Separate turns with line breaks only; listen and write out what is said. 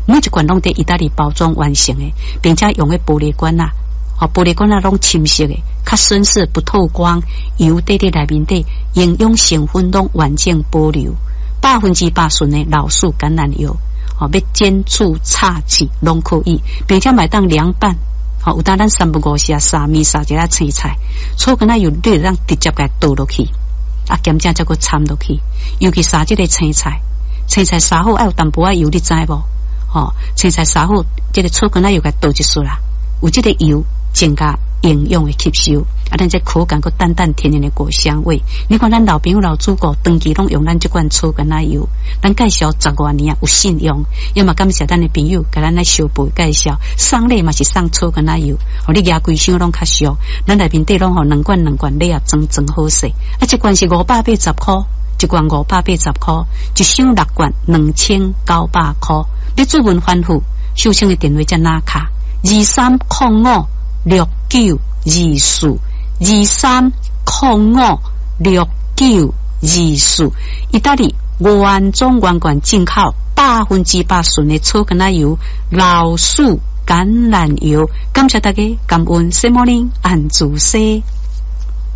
每一罐拢在意大利包装完成的，并且用的玻璃罐啊，玻璃罐啊拢深色的，较深色不透光，油在内面底，营养成分拢完整保留，100%纯的老树橄榄油，要煎煮炒煮拢可以，并且买当凉拌。有当咱3不5时沙米沙一下青菜，醋跟它油你让直接给倒落去，咸正再个掺落去。尤其沙这个青菜沙好要有淡薄仔油，你知无？青菜沙好，这个醋跟它油给倒一束啦，有这个油增加营养的吸收，咱这口感个淡淡甜甜的果香味。你看咱老朋友老祖国长期拢用咱这款醋跟它油，咱介绍10多年有信用，要么感谢咱的朋友给咱来小辈介绍，送礼嘛是送醋跟它油，你牙规箱拢较俗，咱内面底拢2罐礼啊，真好势。这罐是580块，一罐580块，一箱6罐2900块。你注文反复，收听的电话在哪卡？23056924，23056924，意大利原装原罐进口100%纯的草根油、老树橄榄油。感谢大家，感恩 Good morning 安主西。